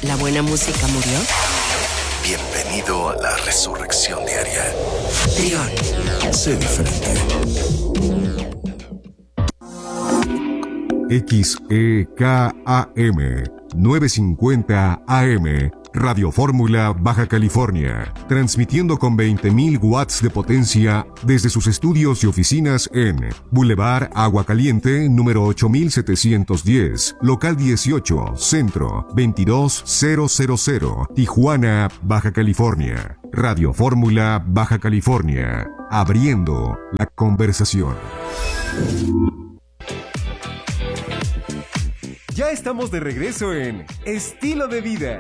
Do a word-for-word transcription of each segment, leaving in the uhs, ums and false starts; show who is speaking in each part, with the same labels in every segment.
Speaker 1: ¿La buena música murió?
Speaker 2: Bienvenido a la resurrección diaria.
Speaker 1: Trión.
Speaker 2: Sé diferente.
Speaker 3: X E K A M novecientos cincuenta A M Radio Fórmula, Baja California, transmitiendo con veinte mil watts de potencia desde sus estudios y oficinas en Boulevard Agua Caliente, número ocho mil setecientos diez, local dieciocho, centro, veintidós mil, Tijuana, Baja California. Radio Fórmula, Baja California, abriendo la conversación.
Speaker 4: Ya estamos de regreso en Estilo de Vida.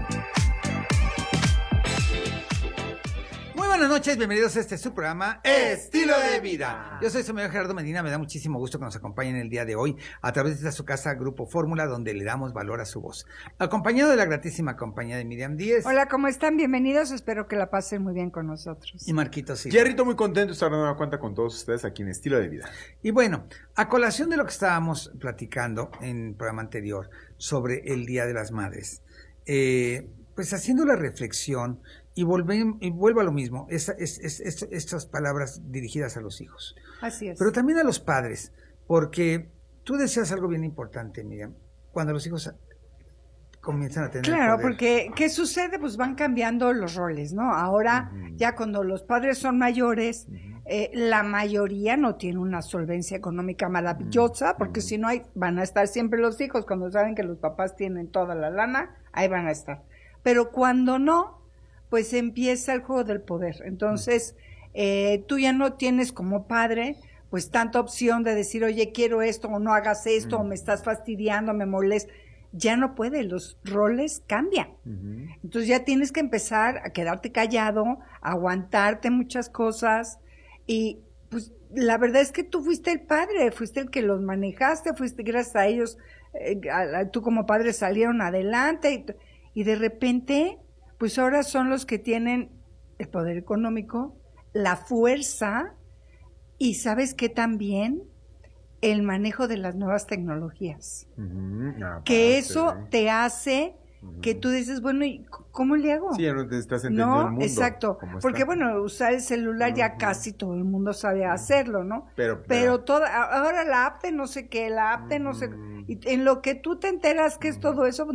Speaker 5: Muy buenas noches, bienvenidos a este su programa Estilo de Vida. Yo soy su amigo Gerardo Medina, me da muchísimo gusto que nos acompañen el día de hoy a través de esta su casa Grupo Fórmula, donde le damos valor a su voz. Acompañado de la gratísima compañía de Miriam Díez.
Speaker 6: Hola, ¿cómo están? Bienvenidos, espero que la pasen muy bien con nosotros.
Speaker 5: Y Marquito Silva.
Speaker 7: Jerrito, muy contento de estar dando cuenta con todos ustedes aquí en Estilo de Vida.
Speaker 5: Y bueno, a colación de lo que estábamos platicando en el programa anterior sobre el Día de las Madres, eh, pues haciendo la reflexión y, volve, y vuelvo a lo mismo, es, es, es, es, estas palabras dirigidas a los hijos.
Speaker 6: Así es.
Speaker 5: Pero también a los padres, porque tú decías algo bien importante, Miriam, cuando los hijos comienzan a tener
Speaker 6: Claro,
Speaker 5: poder.
Speaker 6: porque ¿qué sucede? Pues van cambiando los roles, ¿no? Ahora, uh-huh. ya cuando los padres son mayores, uh-huh. eh, la mayoría no tiene una solvencia económica maravillosa, uh-huh. porque si no hay, van a estar siempre los hijos, cuando saben que los papás tienen toda la lana, ahí van a estar. Pero cuando no, pues empieza el juego del poder. Entonces, eh, tú ya no tienes como padre, pues tanta opción de decir, oye, quiero esto, o no hagas esto, uh-huh. o me estás fastidiando, me molesta. Ya no puede, los roles cambian. Uh-huh. Entonces ya tienes que empezar a quedarte callado, a aguantarte muchas cosas, y pues la verdad es que tú fuiste el padre, fuiste el que los manejaste, fuiste gracias a ellos, eh, a, a, tú como padre salieron adelante, y, y de repente, pues ahora son los que tienen el poder económico, la fuerza, y ¿sabes qué también? El manejo de las nuevas tecnologías. Uh-huh. Ah, que eso sí. te hace uh-huh. que tú dices, bueno, ¿y cómo le hago?
Speaker 7: Sí, ya no te estás entendiendo
Speaker 6: no,
Speaker 7: el mundo.
Speaker 6: Exacto, porque bueno, usar el celular uh-huh. ya casi todo el mundo sabe uh-huh. hacerlo, ¿no?
Speaker 7: Pero, pero,
Speaker 6: pero toda, ahora la app de no sé qué, la app de uh-huh. no sé, y en lo que tú te enteras que uh-huh. es todo eso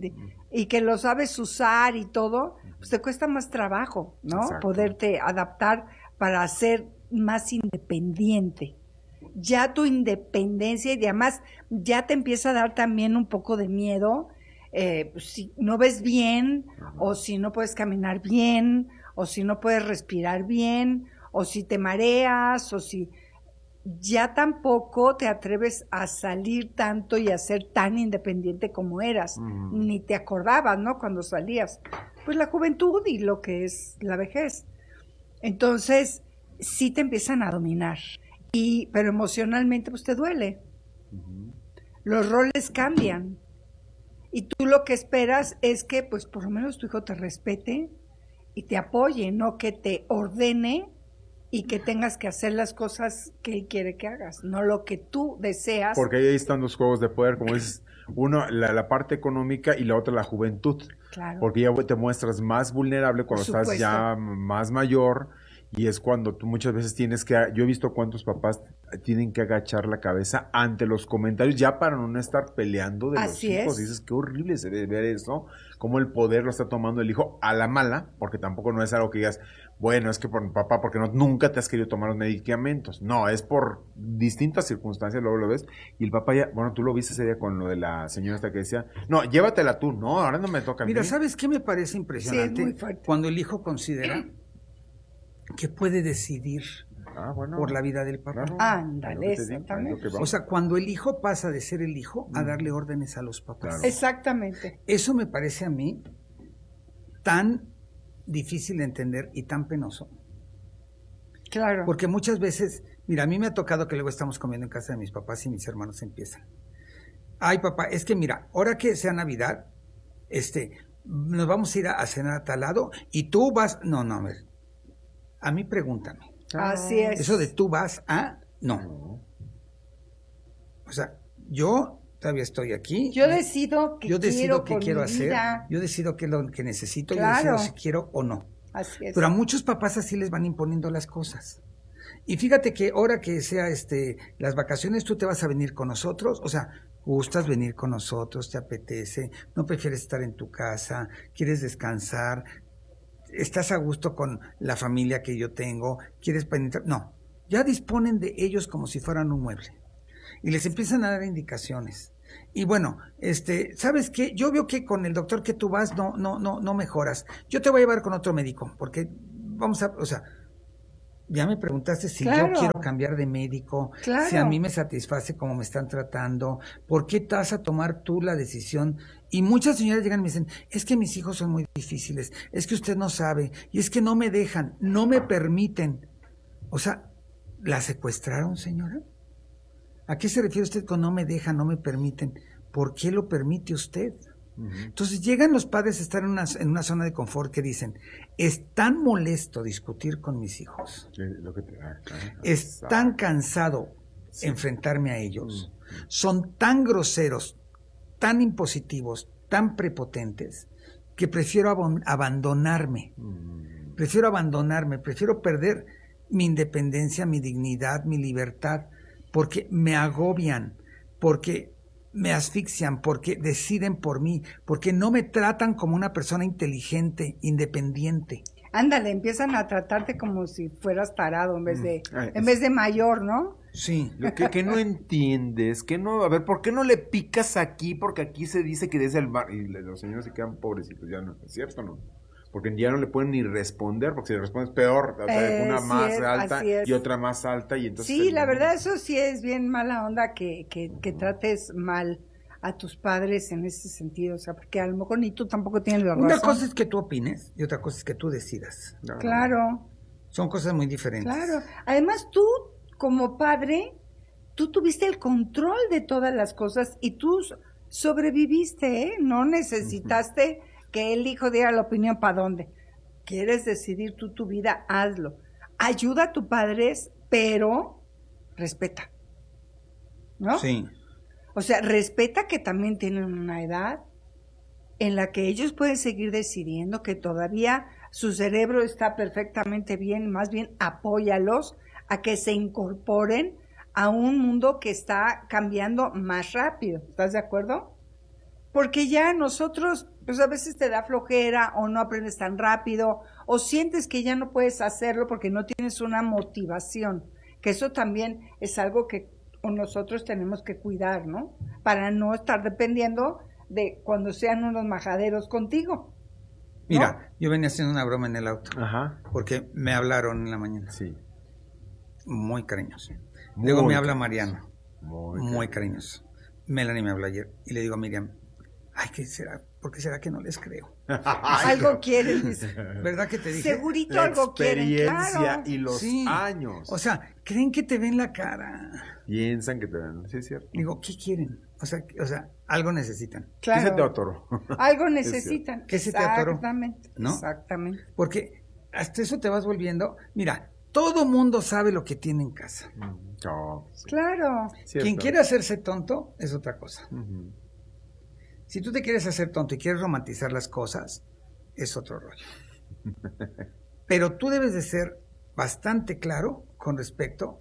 Speaker 6: y que lo sabes usar y todo, pues te cuesta más trabajo, ¿no? Exacto. Poderte adaptar para ser más independiente. Ya tu independencia y además ya te empieza a dar también un poco de miedo, eh, si no ves bien, o si no puedes caminar bien, o si no puedes respirar bien, o si te mareas, o si ya tampoco te atreves a salir tanto y a ser tan independiente como eras, uh-huh. ni te acordabas, ¿no? Cuando salías. Pues la juventud y lo que es la vejez. Entonces, sí te empiezan a dominar. Y, pero emocionalmente pues te duele. Uh-huh. Los roles cambian. Y tú lo que esperas es que pues por lo menos tu hijo te respete y te apoye, no que te ordene y que tengas que hacer las cosas que él quiere que hagas, no lo que tú deseas.
Speaker 7: Porque ahí están los juegos de poder, como dices, uno, la, la parte económica y la otra la juventud.
Speaker 6: Claro.
Speaker 7: Porque ya te muestras más vulnerable cuando estás ya más mayor. Y es cuando tú muchas veces tienes que, yo he visto cuántos papás tienen que agachar la cabeza ante los comentarios ya para no estar peleando de
Speaker 6: Así
Speaker 7: los hijos.
Speaker 6: Es.
Speaker 7: Y dices, qué horrible se debe ver eso, cómo el poder lo está tomando el hijo a la mala, porque tampoco no es algo que digas, bueno, es que por papá, porque no, nunca te has querido tomar los medicamentos. No, es por distintas circunstancias, luego lo ves. Y el papá ya, bueno, tú lo viste ese día con lo de la señora esta que decía, no, llévatela tú, no, ahora no me toca a mí.
Speaker 5: Mira, ¿sabes qué me parece impresionante?
Speaker 6: Sí, es muy fuerte.
Speaker 5: Cuando el hijo considera que puede decidir
Speaker 7: ah, bueno,
Speaker 5: por la vida del papá.
Speaker 6: Claro, ándale, exactamente.
Speaker 5: O sea, cuando el hijo pasa de ser el hijo a darle órdenes a los papás.
Speaker 6: Claro. Exactamente.
Speaker 5: Eso me parece a mí tan difícil de entender y tan penoso.
Speaker 6: Claro.
Speaker 5: Porque muchas veces, mira, a mí me ha tocado que luego estamos comiendo en casa de mis papás y mis hermanos empiezan. Ay, papá, es que mira, ahora que sea Navidad, este, nos vamos a ir a, a cenar a tal lado y tú vas, no, no, a ver. A mí pregúntame.
Speaker 6: Así es.
Speaker 5: Eso de tú vas a, no. O sea, yo todavía estoy aquí.
Speaker 6: Yo decido qué
Speaker 5: yo decido
Speaker 6: quiero
Speaker 5: qué
Speaker 6: por
Speaker 5: quiero
Speaker 6: mi
Speaker 5: hacer,
Speaker 6: vida.
Speaker 5: yo decido qué es lo que necesito,
Speaker 6: Claro.
Speaker 5: yo decido si quiero o no.
Speaker 6: Así es.
Speaker 5: Pero a muchos papás así les van imponiendo las cosas. Y fíjate que ahora que sea este las vacaciones, tú te vas a venir con nosotros, o sea, gustas venir con nosotros, te apetece, no prefieres estar en tu casa, quieres descansar, estás a gusto con la familia que yo tengo, quieres penetrar, no, ya disponen de ellos como si fueran un mueble y les empiezan a dar indicaciones. Y bueno, este, ¿sabes qué? Yo veo que con el doctor que tú vas no no no no mejoras. Yo te voy a llevar con otro médico, porque vamos a, o sea, ya me preguntaste si
Speaker 6: Claro.
Speaker 5: yo quiero cambiar de médico,
Speaker 6: Claro.
Speaker 5: si a mí me satisface cómo me están tratando, ¿por qué te vas a tomar tú la decisión? Y muchas señoras llegan y me dicen, es que mis hijos son muy difíciles, es que usted no sabe, y es que no me dejan, no me permiten. O sea, ¿la secuestraron, señora? ¿A qué se refiere usted con no me dejan, no me permiten? ¿Por qué lo permite usted? Entonces llegan los padres a estar en una, en una zona de confort que dicen, es tan molesto discutir con mis hijos,
Speaker 7: Sí, lo que te- ah, ah,
Speaker 5: es
Speaker 7: ah,
Speaker 5: tan cansado enfrentarme a ellos, son tan groseros, tan impositivos, tan prepotentes, que prefiero abon- abandonarme,
Speaker 7: mm,
Speaker 5: prefiero abandonarme, prefiero perder mi independencia, mi dignidad, mi libertad, porque me agobian, porque me asfixian, porque deciden por mí, porque no me tratan como una persona inteligente, independiente.
Speaker 6: Ándale, empiezan a tratarte como si fueras tarado en vez de,
Speaker 7: Ay,
Speaker 6: en
Speaker 7: es-
Speaker 6: vez de mayor, ¿no?
Speaker 5: Sí.
Speaker 7: Lo que, que no entiendes, que no, a ver, ¿por qué no le picas aquí? Porque aquí se dice que desde el mar, y le- los señores se quedan pobrecitos, ya no, ¿es cierto o no? Porque ya no le pueden ni responder, porque si le respondes peor, o sea,
Speaker 6: Eh,
Speaker 7: una
Speaker 6: sí
Speaker 7: más
Speaker 6: es,
Speaker 7: alta
Speaker 6: así es.
Speaker 7: y otra más alta, y entonces...
Speaker 6: Sí,
Speaker 7: el-
Speaker 6: la verdad, eso sí es bien mala onda que, que, que trates mal a tus padres en ese sentido, o sea, porque a lo mejor ni tú tampoco tienes la
Speaker 5: Una
Speaker 6: razón.
Speaker 5: cosa es que tú opines y otra cosa es que tú decidas.
Speaker 7: No,
Speaker 6: Claro,
Speaker 5: Son cosas muy diferentes.
Speaker 6: claro. Además, tú, como padre, tú tuviste el control de todas las cosas y tú sobreviviste, ¿eh? No necesitaste que el hijo diera la opinión para dónde. Quieres decidir tú tu vida, hazlo. Ayuda a tus padres, pero respeta. ¿no?
Speaker 5: Sí.
Speaker 6: O sea, respeta que también tienen una edad en la que ellos pueden seguir decidiendo, que todavía su cerebro está perfectamente bien, más bien apóyalos a que se incorporen a un mundo que está cambiando más rápido. ¿Estás de acuerdo? Porque ya nosotros, pues a veces te da flojera o no aprendes tan rápido o sientes que ya no puedes hacerlo porque no tienes una motivación, que eso también es algo que nosotros tenemos que cuidar, ¿no? Para no estar dependiendo de cuando sean unos majaderos contigo. ¿no?
Speaker 5: Mira, yo venía haciendo una broma en el auto,
Speaker 7: Ajá.
Speaker 5: porque me hablaron en la mañana,
Speaker 7: Sí.
Speaker 5: muy cariñoso.
Speaker 7: Muy
Speaker 5: Luego me habla
Speaker 7: cariñoso.
Speaker 5: Mariano,
Speaker 7: Muy,
Speaker 5: muy cariñoso. Melanie me habló ayer y le digo a Miriam, ay, ¿qué será? ¿Por qué será que no les creo?
Speaker 6: Algo quieren, dice.
Speaker 5: ¿Verdad que te dije?
Speaker 6: Segurito
Speaker 7: La
Speaker 6: algo quieren,
Speaker 7: experiencia
Speaker 6: claro.
Speaker 7: y los
Speaker 5: Sí.
Speaker 7: años.
Speaker 5: O sea, creen que te ven la cara.
Speaker 7: Piensan que te ven. Sí, es cierto.
Speaker 5: Digo, ¿qué quieren? O sea, o sea, algo necesitan.
Speaker 7: ¿Qué se te
Speaker 6: Claro.
Speaker 7: atoró?
Speaker 6: Algo necesitan.
Speaker 5: ¿Qué se te atoró?
Speaker 6: Exactamente.
Speaker 5: ¿No?
Speaker 6: Exactamente.
Speaker 5: Porque hasta eso te vas volviendo. Mira, todo mundo sabe lo que tiene en casa.
Speaker 7: Mm, no, sí.
Speaker 6: Claro.
Speaker 7: Cierto.
Speaker 5: Quien quiere hacerse tonto es otra cosa.
Speaker 7: Ujú.
Speaker 5: Si tú te quieres hacer tonto y quieres romantizar las cosas, es otro rollo. Pero tú debes de ser bastante claro con respecto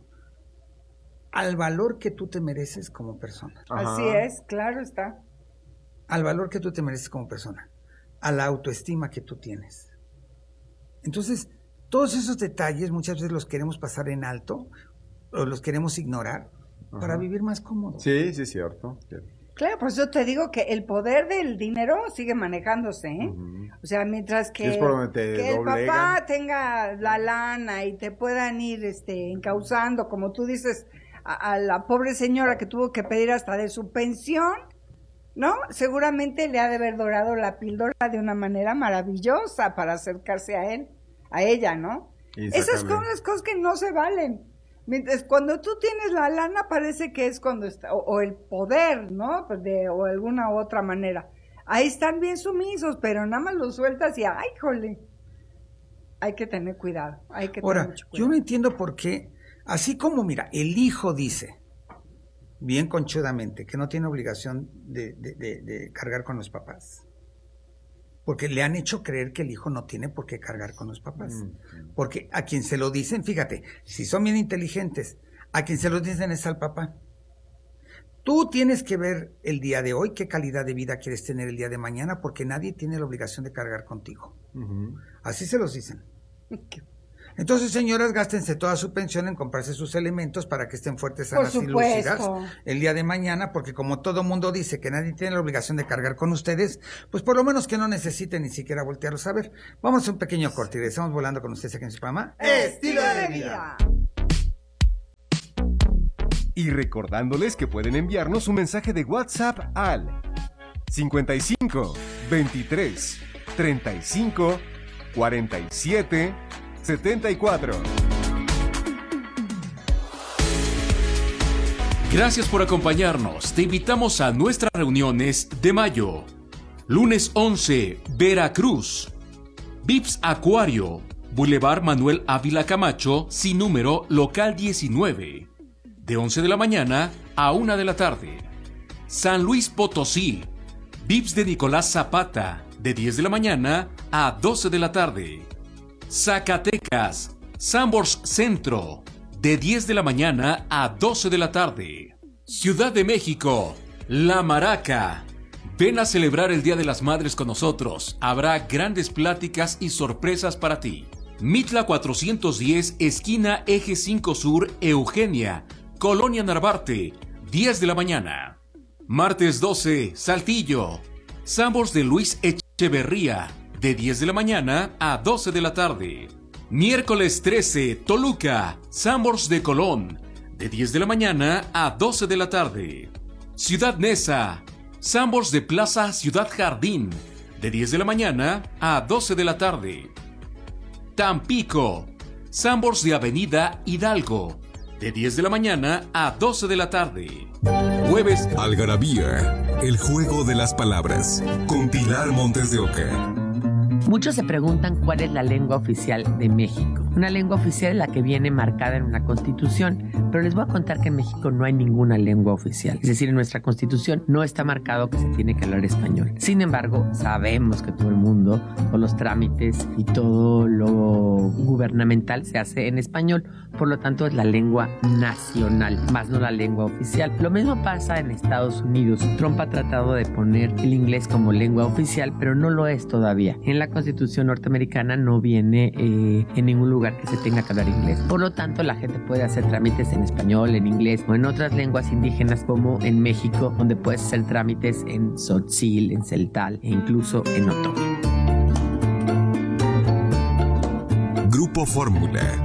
Speaker 5: al valor que tú te mereces como persona.
Speaker 7: Ajá.
Speaker 6: Así es, claro está.
Speaker 5: Al valor que tú te mereces como persona. A la autoestima que tú tienes. Entonces, todos esos detalles muchas veces los queremos pasar en alto o los queremos ignorar para
Speaker 7: Ajá.
Speaker 5: vivir más cómodos.
Speaker 7: Sí, sí, es cierto.
Speaker 6: Claro, por eso te digo que el poder del dinero sigue manejándose, ¿eh?
Speaker 7: Ujú.
Speaker 6: O sea, mientras que,
Speaker 7: Sí, es por donde te
Speaker 6: que el
Speaker 7: doblegan.
Speaker 6: papá tenga la lana y te puedan ir este, encauzando, como tú dices, a, a la pobre señora que tuvo que pedir hasta de su pensión, ¿no? Seguramente le ha de haber dorado la píldora de una manera maravillosa para acercarse a él, a ella, ¿no?
Speaker 7: Y
Speaker 6: Esas
Speaker 7: sacarle-
Speaker 6: son las cosas que no se valen. Mientras cuando tú tienes la lana parece que es cuando está, o, o el poder, ¿no? Pues de, o de alguna u otra manera. Ahí están bien sumisos, pero nada más los sueltas y ¡ay, jole! Hay que tener cuidado, hay que tener
Speaker 5: Ahora,
Speaker 6: mucho
Speaker 5: yo
Speaker 6: cuidado.
Speaker 5: no entiendo por qué, así como, mira, el hijo dice, bien conchudamente, que no tiene obligación de, de, de, de cargar con los papás. Porque le han hecho creer que el hijo no tiene por qué cargar con los papás. Mm. Porque a quien se lo dicen, fíjate, si son bien inteligentes, a quien se lo dicen es al papá. Tú tienes que ver el día de hoy, qué calidad de vida quieres tener el día de mañana, porque nadie tiene la obligación de cargar contigo. Uh-huh. Así se los dicen. Entonces, señoras, gástense toda su pensión en comprarse sus elementos para que estén fuertes, sanas y lúcidas el día de mañana, porque como todo mundo dice que nadie tiene la obligación de cargar con ustedes, pues por lo menos que no necesiten ni siquiera voltearlos a ver. Vamos a un pequeño corte y regresamos volando con ustedes aquí en su programa
Speaker 6: Estilo de Vida.
Speaker 4: Y recordándoles que pueden enviarnos un mensaje de WhatsApp al cincuenta y cinco, veintitrés, treinta y cinco, cuarenta y siete, setenta y cuatro.
Speaker 8: Gracias por acompañarnos. Te invitamos a nuestras reuniones de mayo. Lunes once, Veracruz. Vips Acuario, Boulevard Manuel Ávila Camacho, sin número, local diecinueve. De once de la mañana a una de la tarde. San Luis Potosí, Vips de Nicolás Zapata, de diez de la mañana a doce de la tarde. Zacatecas, Sambors Centro, de diez de la mañana a doce de la tarde. Ciudad de México, La Maraca. Ven a celebrar el Día de las Madres con nosotros. Habrá grandes pláticas y sorpresas para ti. Mitla cuatrocientos diez, esquina Eje cinco Sur, Eugenia, Colonia Narvarte, diez de la mañana. Martes doce, Saltillo, Sambors de Luis Echeverría, de diez de la mañana a doce de la tarde. Miércoles trece, Toluca, Sambors de Colón, de diez de la mañana a doce de la tarde. Ciudad Neza, Sambors de Plaza Ciudad Jardín, de diez de la mañana a doce de la tarde. Tampico, Sambors de Avenida Hidalgo, de diez de la mañana a doce de la tarde. Jueves
Speaker 3: Algarabía, el juego de las palabras, con Pilar Montes de Oca.
Speaker 9: Muchos se preguntan cuál es la lengua oficial de México. Una lengua oficial es la que viene marcada en una constitución, pero les voy a contar que en México no hay ninguna lengua oficial. Es decir, en nuestra constitución no está marcado que se tiene que hablar español. Sin embargo, sabemos que todo el mundo, todos los trámites y todo lo gubernamental se hace en español. Por lo tanto, es la lengua nacional, más no la lengua oficial. Lo mismo pasa en Estados Unidos. Trump ha tratado de poner el inglés como lengua oficial, pero no lo es todavía. En la Constitución norteamericana no viene eh, en ningún lugar que se tenga que hablar inglés. Por lo tanto, la gente puede hacer trámites en español, en inglés o en otras lenguas indígenas, como en México, donde puedes hacer trámites en tzotzil, en celtal e incluso en otomí.
Speaker 3: Grupo Fórmula.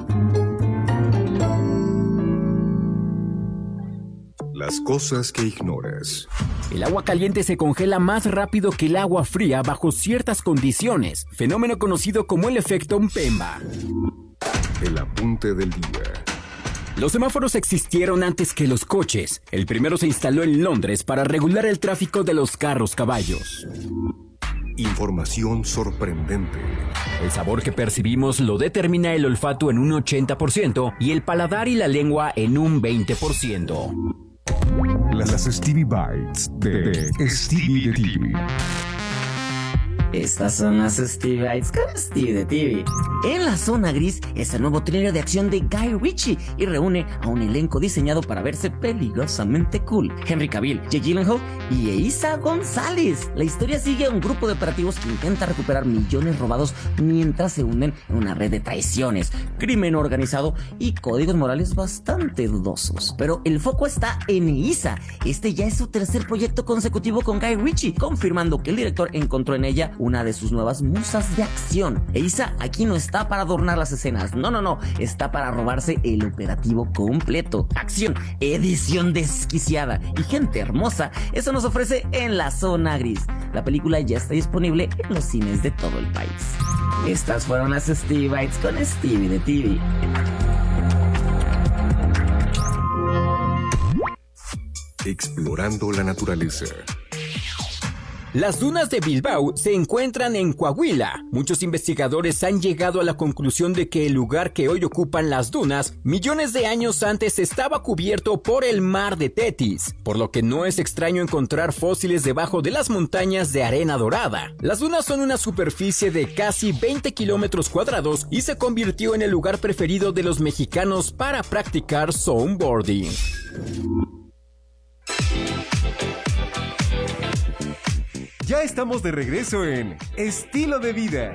Speaker 3: Las cosas que ignoras.
Speaker 10: El agua caliente se congela más rápido que el agua fría bajo ciertas condiciones, fenómeno conocido como el efecto Mpemba.
Speaker 3: El apunte del día.
Speaker 10: Los semáforos existieron antes que los coches. El primero se instaló en Londres para regular el tráfico de los carros caballos.
Speaker 3: Información sorprendente.
Speaker 10: El sabor que percibimos lo determina el olfato en un ochenta por ciento y el paladar y la lengua en un veinte por ciento.
Speaker 3: Las Stevie Bites de, de Stevie de T V.
Speaker 11: Estas son las Stevie Bites con Stevie de T V. En la zona gris es el nuevo thriller de acción de Guy Ritchie y reúne a un elenco diseñado para verse peligrosamente cool. Henry Cavill, Jake Gyllenhaal y Eiza González. La historia sigue a un grupo de operativos que intenta recuperar millones robados mientras se hunden en una red de traiciones, crimen organizado y códigos morales bastante dudosos. Pero el foco está en Eiza. Este ya es su tercer proyecto consecutivo con Guy Ritchie, confirmando que el director encontró en ella una de sus nuevas musas de acción. Eiza aquí no está para adornar las escenas, no, no, no, está para robarse el operativo completo. Acción, edición desquiciada y gente hermosa, eso nos ofrece En la Zona Gris. La película ya está disponible en los cines de todo el país. Estas fueron las Stevie Bites con Stevie de T V.
Speaker 3: Explorando la naturaleza.
Speaker 10: Las dunas de Bilbao se encuentran en Coahuila. Muchos investigadores han llegado a la conclusión de que el lugar que hoy ocupan las dunas, millones de años antes estaba cubierto por el mar de Tetis, por lo que no es extraño encontrar fósiles debajo de las montañas de arena dorada. Las dunas son una superficie de casi veinte kilómetros cuadrados y se convirtió en el lugar preferido de los mexicanos para practicar snowboarding.
Speaker 4: Ya estamos de regreso en Estilo de Vida.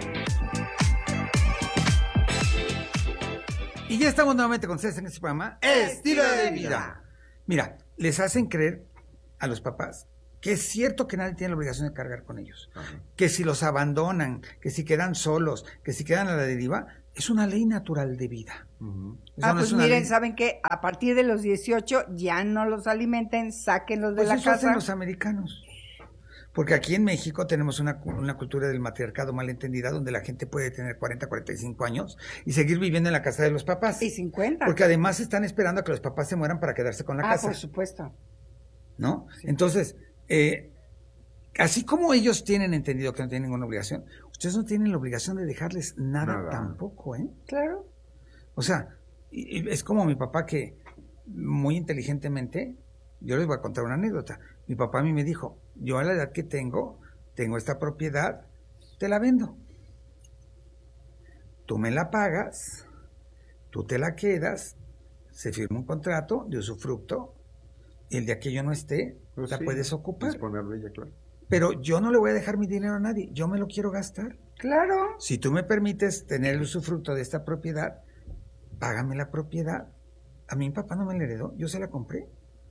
Speaker 5: Y ya estamos nuevamente con ustedes en este programa Estilo de Vida. Mira, les hacen creer a los papás que es cierto que nadie tiene la obligación de cargar con ellos. Ajá. Que si los abandonan, que si quedan solos, que si quedan a la deriva, es una ley natural de vida.
Speaker 6: Uh-huh. Ah, no pues miren, ley... ¿saben qué? A partir de los dieciocho ya no los alimenten, sáquenlos de
Speaker 5: pues
Speaker 6: la
Speaker 5: eso
Speaker 6: casa.
Speaker 5: Hacen los americanos. Porque aquí en México tenemos una, una cultura del matriarcado malentendida donde la gente puede tener cuarenta, cuarenta y cinco años y seguir viviendo en la casa de los papás.
Speaker 6: Y cincuenta.
Speaker 5: Porque además están esperando a que los papás se mueran para quedarse con la
Speaker 6: ah,
Speaker 5: casa.
Speaker 6: Ah, por supuesto.
Speaker 5: ¿No? Sí. Entonces, eh, así como ellos tienen entendido que no tienen ninguna obligación, ustedes no tienen la obligación de dejarles nada, nada. tampoco, ¿eh?
Speaker 6: Claro.
Speaker 5: O sea, y, y es como mi papá que muy inteligentemente, yo les voy a contar una anécdota. Mi papá a mí me dijo, yo a la edad que tengo, tengo esta propiedad, te la vendo. Tú me la pagas, tú te la quedas, se firma un contrato de usufructo, y el día que yo no esté, pues la sí, puedes ocupar.
Speaker 7: Ella, claro.
Speaker 5: Pero yo no le voy a dejar mi dinero a nadie, yo me lo quiero gastar.
Speaker 6: Claro.
Speaker 5: Si tú me permites tener el usufructo de esta propiedad, págame la propiedad. A mí mi papá no me la heredó, yo se la compré.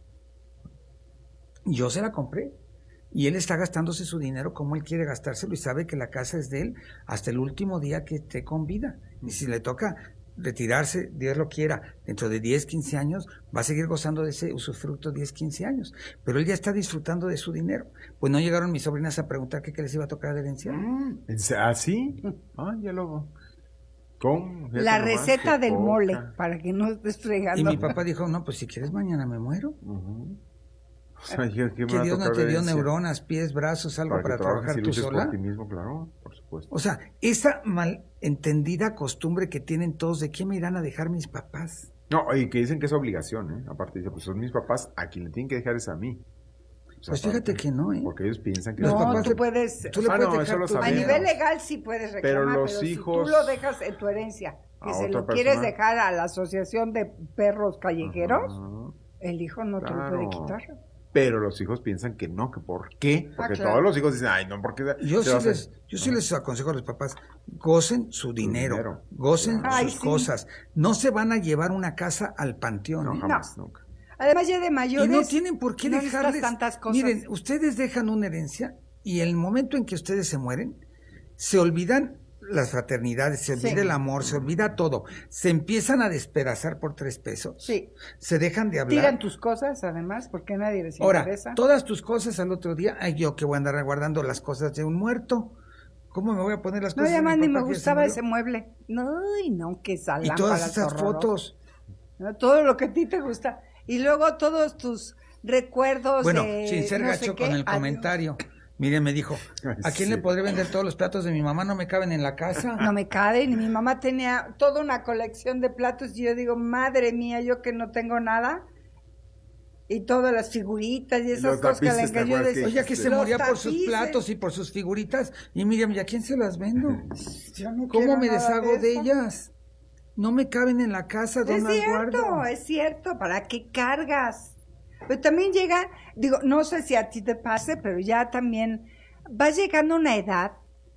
Speaker 5: Yo se la compré y él está gastándose su dinero como él quiere gastárselo y sabe que la casa es de él hasta el último día que esté con vida. Y si le toca retirarse, Dios lo quiera, dentro de diez, quince años, va a seguir gozando de ese usufructo diez, quince años. Pero él ya está disfrutando de su dinero. Pues no llegaron mis sobrinas a preguntar qué, qué les iba a tocar de herencia.
Speaker 7: ¿Ah, sí? Ah, ya lo... ¿Cómo?
Speaker 6: La receta del poca. Mole, para que no estés fregando.
Speaker 5: Y mi papá dijo, no, pues si quieres mañana me muero.
Speaker 7: Uh-huh. O sea, ¿qué, qué
Speaker 5: que Dios no te dio neuronas, pies, brazos, algo para, para trabajar tú sola.
Speaker 7: Por ti mismo, claro, por supuesto.
Speaker 5: O sea, esa malentendida costumbre que tienen todos de qué me irán a dejar mis papás.
Speaker 7: No, y que dicen que es obligación, ¿eh? Aparte dice, pues son mis papás, a quien le tienen que dejar es a mí.
Speaker 5: O sea, pues fíjate aparte, que no, ¿eh?
Speaker 7: Porque ellos piensan que
Speaker 6: no,
Speaker 7: los
Speaker 6: papás tú puedes,
Speaker 5: tú le puedes
Speaker 7: ah, no,
Speaker 5: dejar
Speaker 7: eso
Speaker 6: a nivel legal sí puedes reclamar,
Speaker 7: pero, los
Speaker 6: pero
Speaker 7: hijos,
Speaker 6: si tú lo dejas en tu herencia, que se lo persona. Quieres dejar a la asociación de perros callejeros, uh-huh. el hijo no claro. te lo puede quitar.
Speaker 7: Pero los hijos piensan que no, que por qué. Porque ah, claro. todos los hijos dicen, ay, no, porque...
Speaker 5: Yo sí, les, yo sí les aconsejo a los papás, gocen su, su dinero, dinero, gocen ay, sus sí. cosas. No se van a llevar una casa al panteón.
Speaker 7: No,
Speaker 5: ¿eh?
Speaker 7: jamás,
Speaker 6: no.
Speaker 7: nunca.
Speaker 6: Además ya de mayores...
Speaker 5: Y no tienen por qué
Speaker 6: no
Speaker 5: dejarles...
Speaker 6: tantas cosas.
Speaker 5: Miren, ustedes dejan una herencia y el momento en que ustedes se mueren, se olvidan las fraternidades, se olvida sí. el amor, se olvida todo. Se empiezan a despedazar por tres pesos.
Speaker 6: Sí.
Speaker 5: Se dejan de hablar.
Speaker 6: Tiran tus cosas, además, porque nadie les interesa.
Speaker 5: Ahora, todas tus cosas al otro día, ay, yo que voy a andar guardando las cosas de un muerto. ¿Cómo me voy a poner las
Speaker 6: no,
Speaker 5: cosas?
Speaker 6: No, ya más ni me gustaba ese mueble. No, no, que esa
Speaker 5: Y todas esas horroroso. Fotos.
Speaker 6: No, todo lo que a ti te gusta. Y luego todos tus recuerdos
Speaker 5: bueno,
Speaker 6: de...
Speaker 5: sin ser
Speaker 6: no
Speaker 5: gacho
Speaker 6: sé
Speaker 5: con el
Speaker 6: Adiós.
Speaker 5: Comentario. Miren, me dijo, ¿a quién sí. le podré vender todos los platos de mi mamá? No me caben en la casa.
Speaker 6: No me caben, y mi mamá tenía toda una colección de platos, y yo digo, madre mía, yo que no tengo nada, y todas las figuritas y esas cosas que le que yo decía.
Speaker 5: Oye, que se moría por sus platos y por sus figuritas, y Miriam, ¿y a quién se las vendo?
Speaker 6: Yo no
Speaker 5: ¿Cómo me
Speaker 6: nada
Speaker 5: deshago
Speaker 6: de,
Speaker 5: de ellas? No me caben en la casa, ¿dónde las guardo?
Speaker 6: Es cierto, es cierto, ¿para qué cargas? Pero también llega, digo, no sé si a ti te pase, pero ya también vas llegando a una edad,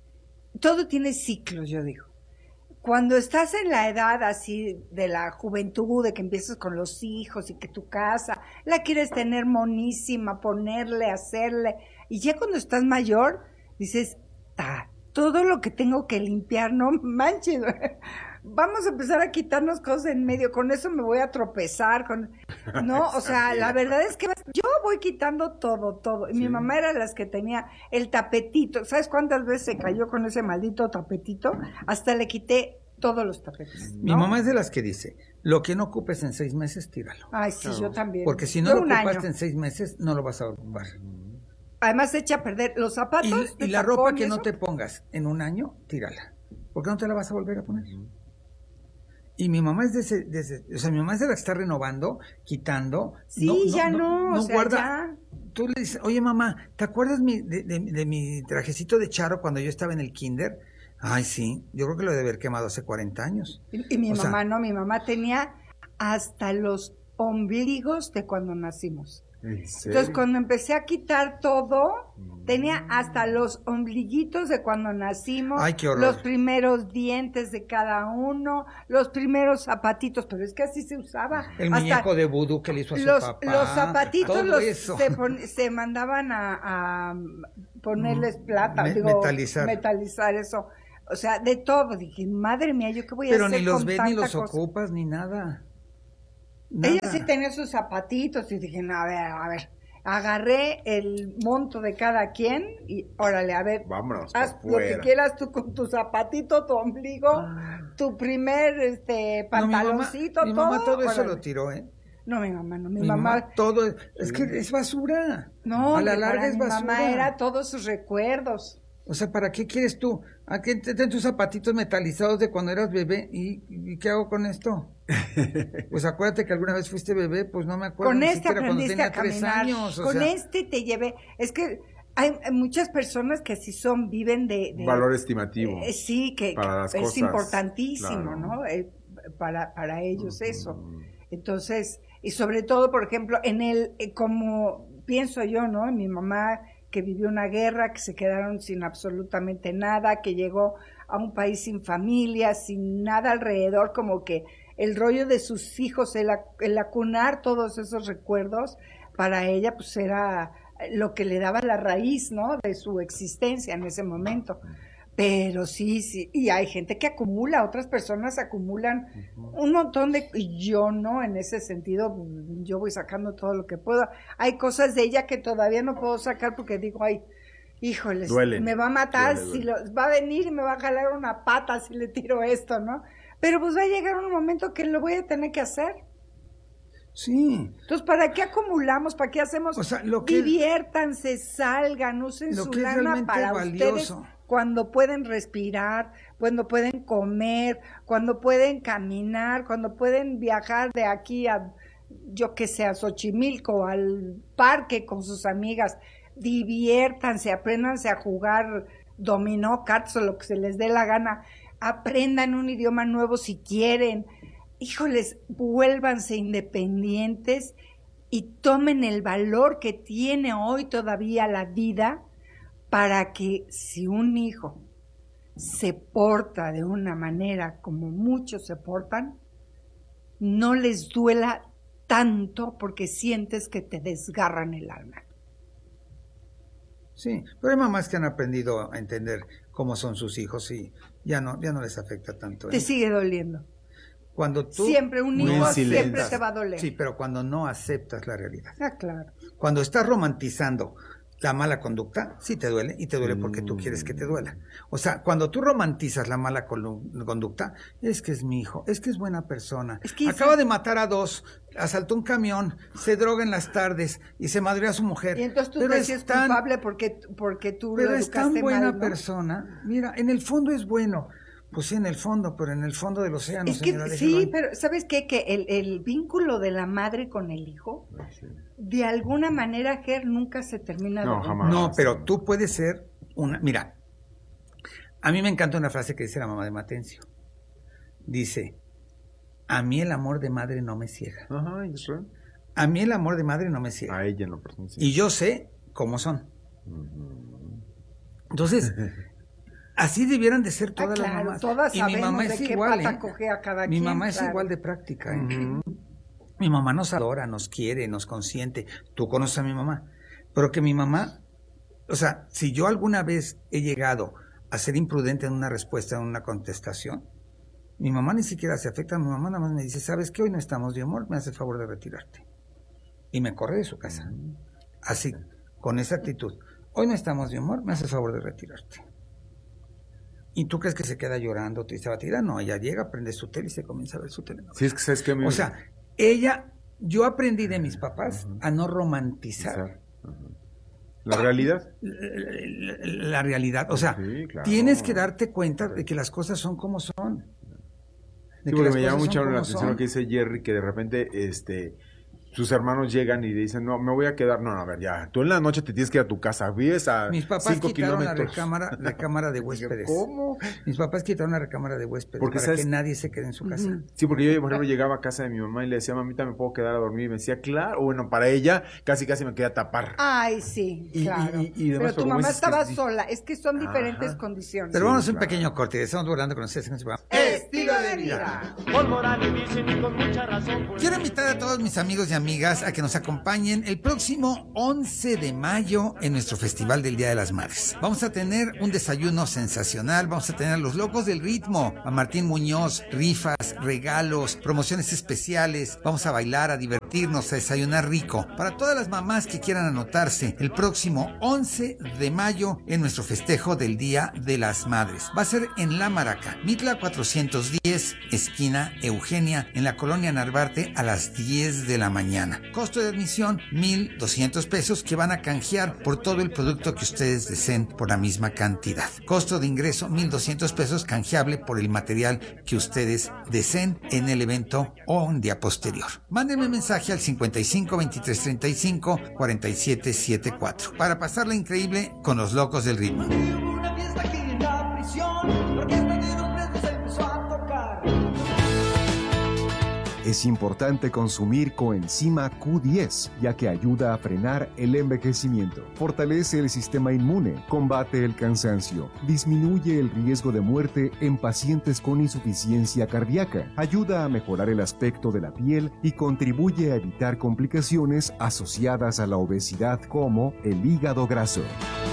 Speaker 6: todo tiene ciclos, yo digo. Cuando estás en la edad así de la juventud, de que empiezas con los hijos y que tu casa la quieres tener monísima, ponerle, hacerle, y ya cuando estás mayor, dices, ah, todo lo que tengo que limpiar, no manches, vamos a empezar a quitarnos cosas en medio, con eso me voy a tropezar, con no, o sea, la verdad es que yo voy quitando todo, todo, y sí. mi mamá era de las que tenía el tapetito, ¿sabes cuántas veces se cayó con ese maldito tapetito? Hasta le quité todos los tapetes, ¿no?
Speaker 5: Mi mamá es de las que dice, lo que no ocupes en seis meses, tíralo.
Speaker 6: Ay, sí, claro. Yo también.
Speaker 5: Porque si no
Speaker 6: yo
Speaker 5: lo ocupaste año. en seis meses, no lo vas a ocupar.
Speaker 6: además se echa a perder los zapatos.
Speaker 5: Y, y la ropa que no te pongas en un año, tírala. Porque no te la vas a volver a poner. Y mi mamá es de ese, de ese, o sea, mi mamá es de la que está renovando, quitando.
Speaker 6: Sí,
Speaker 5: no,
Speaker 6: ya no,
Speaker 5: no,
Speaker 6: no
Speaker 5: no
Speaker 6: o sea,
Speaker 5: guarda.
Speaker 6: Ya.
Speaker 5: Tú le dices, oye mamá, ¿te acuerdas mi, de, de, de mi trajecito de charro cuando yo estaba en el kinder? Ay, sí, yo creo que lo debe haber quemado hace cuarenta años.
Speaker 6: Y, y mi
Speaker 5: o
Speaker 6: mamá
Speaker 5: sea,
Speaker 6: no, mi mamá tenía hasta los ombligos de cuando nacimos. Entonces, cuando empecé a quitar todo, tenía hasta los ombliguitos de cuando nacimos,
Speaker 5: Ay, qué horror.
Speaker 6: los primeros dientes de cada uno, los primeros zapatitos, pero es que así se usaba.
Speaker 5: El
Speaker 6: hasta
Speaker 5: muñeco de vudú que le hizo a su
Speaker 6: los,
Speaker 5: papá.
Speaker 6: los zapatitos los
Speaker 5: eso.
Speaker 6: se, pon, se mandaban a, a ponerles plata,
Speaker 5: Me,
Speaker 6: digo,
Speaker 5: metalizar.
Speaker 6: metalizar eso. O sea, de todo. Dije, madre mía, ¿yo qué voy a
Speaker 5: Pero
Speaker 6: hacer
Speaker 5: ni los
Speaker 6: con
Speaker 5: ves ni
Speaker 6: tanta
Speaker 5: los
Speaker 6: cosa?
Speaker 5: ocupas ni nada. Nada.
Speaker 6: Ella sí tenía sus zapatitos y dije, no, a ver, a ver, agarré el monto de cada quien y órale, a ver,
Speaker 7: vámonos,
Speaker 6: haz lo que quieras tú con tu zapatito, tu ombligo, ah. tu primer este pantaloncito,
Speaker 5: no, mi mamá,
Speaker 6: todo.
Speaker 5: Mi mamá todo eso
Speaker 6: órale.
Speaker 5: lo tiró, ¿eh?
Speaker 6: No, mi mamá no, mi,
Speaker 5: mi
Speaker 6: mamá,
Speaker 5: mamá todo, es, es que es basura.
Speaker 6: No,
Speaker 5: a la larga
Speaker 6: para
Speaker 5: es
Speaker 6: mi
Speaker 5: basura.
Speaker 6: mamá era todos sus recuerdos.
Speaker 5: O sea, ¿para qué quieres tú? ¿A qué te den tus zapatitos metalizados de cuando eras bebé? ¿Y, y qué hago con esto? Pues acuérdate que alguna vez fuiste bebé, pues no me acuerdo.
Speaker 6: Con
Speaker 5: ni
Speaker 6: este
Speaker 5: siquiera cuando
Speaker 6: aprendiste
Speaker 5: tenía
Speaker 6: a caminar.
Speaker 5: tres años. O
Speaker 6: con
Speaker 5: sea,
Speaker 6: este te llevé. Es que hay, hay muchas personas que sí son, viven de... de
Speaker 7: valor estimativo.
Speaker 6: Eh, sí, que,
Speaker 7: para las
Speaker 6: que
Speaker 7: cosas,
Speaker 6: es importantísimo,
Speaker 7: claro.
Speaker 6: ¿no? Eh, para, para ellos
Speaker 7: uh-huh.
Speaker 6: eso. Entonces, y sobre todo, por ejemplo, en el, eh, como pienso yo, ¿no? Mi mamá que vivió una guerra, que se quedaron sin absolutamente nada, que llegó a un país sin familia, sin nada alrededor, como que el rollo de sus hijos, el, el acunar todos esos recuerdos, para ella pues era lo que le daba la raíz, ¿no? De su existencia en ese momento. Pero sí, sí, y hay gente que acumula, otras personas acumulan uh-huh. un montón de, y yo no, en ese sentido, yo voy sacando todo lo que puedo. Hay cosas de ella que todavía no puedo sacar porque digo, ay, híjoles,
Speaker 7: duele,
Speaker 6: me va a matar,
Speaker 7: duele,
Speaker 6: si
Speaker 7: duele.
Speaker 6: Lo, va a venir y me va a jalar una pata si le tiro esto, ¿no? Pero pues va a llegar un momento que lo voy a tener que hacer.
Speaker 5: Sí.
Speaker 6: Entonces, ¿para qué acumulamos? ¿Para qué hacemos?
Speaker 5: O sea, lo que
Speaker 6: diviértanse, es, salgan, usen su lana para
Speaker 5: valioso.
Speaker 6: ustedes cuando pueden respirar, cuando pueden comer, cuando pueden caminar, cuando pueden viajar de aquí a, yo que sé, a Xochimilco, al parque con sus amigas. Diviértanse, apréndanse a jugar dominó, cartas o lo que se les dé la gana. Aprendan un idioma nuevo si quieren. Híjoles, vuélvanse independientes y tomen el valor que tiene hoy todavía la vida para que si un hijo se porta de una manera como muchos se portan, no les duela tanto porque sientes que te desgarran el alma.
Speaker 5: Sí, pero hay mamás que han aprendido a entender cómo son sus hijos y ya no, ya no les afecta tanto. ¿eh?
Speaker 6: Te sigue doliendo.
Speaker 5: Cuando tú
Speaker 6: siempre un hijo siempre te va a doler.
Speaker 5: Sí, pero cuando no aceptas la realidad.
Speaker 6: Ah, claro.
Speaker 5: Cuando estás romantizando la mala conducta, sí te duele y te duele porque tú quieres que te duela. O sea, cuando tú romantizas la mala conducta, es que es mi hijo, es que es buena persona. Es que acaba sí. de matar a dos, asaltó un camión, se droga en las tardes y se madreó a su mujer.
Speaker 6: Y entonces tú
Speaker 5: pero
Speaker 6: te sientes tan, culpable porque, porque tú
Speaker 5: pero
Speaker 6: lo
Speaker 5: es tan buena
Speaker 6: mal, ¿no?
Speaker 5: persona. Mira, en el fondo es bueno. Pues sí, en el fondo, pero en el fondo del océano.
Speaker 6: Es que sí, pero ¿sabes qué? Que el, el vínculo de la madre con el hijo, sí. de alguna manera, Ger, nunca se termina
Speaker 5: no,
Speaker 6: de...
Speaker 5: Jamás. No, pero tú puedes ser una... Mira, a mí me encanta una frase que dice la mamá de Matencio. Dice, a mí el amor de madre no me ciega.
Speaker 7: Ajá, eso.
Speaker 5: A mí el amor de madre no me ciega.
Speaker 7: A ella en lo personal. Sí.
Speaker 5: Y yo sé cómo son. Uh-huh. Entonces... Así debieran de ser todas
Speaker 6: ah, claro,
Speaker 5: las mamás.
Speaker 6: Todas
Speaker 5: y mi mamá
Speaker 6: de
Speaker 5: es
Speaker 6: qué
Speaker 5: igual,
Speaker 6: pata
Speaker 5: ¿eh?
Speaker 6: coge a cada
Speaker 5: mi
Speaker 6: quien,
Speaker 5: mamá
Speaker 6: claro.
Speaker 5: es igual de práctica. ¿eh? Uh-huh. Mi mamá nos adora, nos quiere, nos consiente. Tú conoces a mi mamá. Pero que mi mamá, o sea, si yo alguna vez he llegado a ser imprudente en una respuesta, en una contestación, mi mamá ni siquiera se afecta. Mi mamá nada más me dice, ¿sabes qué? Hoy no estamos de humor, me hace el favor de retirarte. Y me corre de su casa. Uh-huh. Así, con esa actitud. Hoy no estamos de humor, me hace el favor de retirarte. ¿Y tú crees que se queda llorando, triste, batida? No, ella llega, prende su tele y se comienza a ver su tele.
Speaker 7: Sí, es que sabes que me...
Speaker 5: O sea, ella, yo aprendí de mis papás uh-huh. a no romantizar uh-huh.
Speaker 7: ¿La realidad?
Speaker 5: La, la, la realidad. O sea,
Speaker 7: sí, claro.
Speaker 5: Tienes que darte cuenta de que las cosas son como son.
Speaker 7: Sí, porque me llama mucho la atención lo que dice Jerry, que de repente este sus hermanos llegan y dicen, no, me voy a quedar, no, a ver, ya, tú en la noche te tienes que ir a tu casa, vives a
Speaker 5: Mis papás
Speaker 7: cinco
Speaker 5: quitaron la
Speaker 7: kilómetros.
Speaker 5: recámara, recámara de huéspedes.
Speaker 7: ¿Cómo?
Speaker 5: Mis papás quitaron la recámara de huéspedes
Speaker 7: Porque,
Speaker 5: para
Speaker 7: ¿sabes?
Speaker 5: que nadie se quede en su casa.
Speaker 6: Ujú.
Speaker 7: Sí, porque yo, por ejemplo, llegaba a casa de mi mamá y le decía, mamita, ¿me puedo quedar a dormir? Y me decía, claro, bueno, para ella casi casi me quería tapar.
Speaker 6: Ay, sí,
Speaker 7: Y-
Speaker 6: claro.
Speaker 7: y- y demás,
Speaker 6: pero tu
Speaker 7: como
Speaker 6: mamá
Speaker 7: dices que
Speaker 6: estaba
Speaker 7: sí.
Speaker 6: sola, es que son diferentes
Speaker 7: Ajá.
Speaker 6: condiciones.
Speaker 5: Pero vamos a un
Speaker 7: claro.
Speaker 5: pequeño corte. Estamos volando con ustedes en este programa.
Speaker 6: Estilo de vida.
Speaker 5: Quiero invitar a todos mis amigos y amigas a que nos acompañen el próximo once de mayo en nuestro Festival del Día de las Madres. Vamos a tener un desayuno sensacional, vamos a tener a los locos del ritmo, a Martín Muñoz, rifas, regalos, promociones especiales, vamos a bailar, a divertirnos, a desayunar rico. Para todas las mamás que quieran anotarse, el próximo once de mayo en nuestro festejo del Día de las Madres. Va a ser en La Maraca, Mitla cuatrocientos diez, esquina Eugenia, en la colonia Narvarte, a las diez de la mañana. Costo de admisión, mil doscientos pesos, que van a canjear por todo el producto que ustedes deseen por la misma cantidad. Costo de ingreso, mil doscientos pesos, canjeable por el material que ustedes deseen en el evento o un día posterior. Mándenme mensaje al cincuenta y cinco, veintitrés, treinta y cinco, cuarenta y siete setenta y cuatro para pasarla increíble con los locos del ritmo.
Speaker 12: Una fiesta aquí en la prisión, porque este de los presos empezó a tocar.
Speaker 4: Es importante consumir coenzima Q diez, ya que ayuda a frenar el envejecimiento, fortalece el sistema inmune, combate el cansancio, disminuye el riesgo de muerte en pacientes con insuficiencia cardíaca, ayuda a mejorar el aspecto de la piel y contribuye a evitar complicaciones asociadas a la obesidad como el hígado graso.